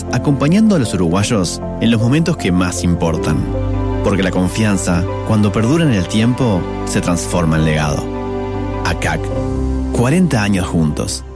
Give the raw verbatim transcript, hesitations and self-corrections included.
años acompañando a los uruguayos en los momentos que más importan. Porque la confianza, cuando perdura en el tiempo, se transforma en legado. A C A C, cuarenta años juntos.